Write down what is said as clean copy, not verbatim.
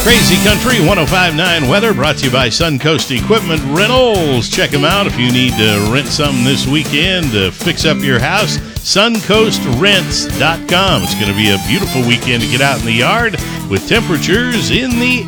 Crazy Country 105.9 weather brought to you by Suncoast Equipment Rentals. Check them out if you need to rent something this weekend to fix up your house. SuncoastRents.com. It's going to be a beautiful weekend to get out in the yard with temperatures in the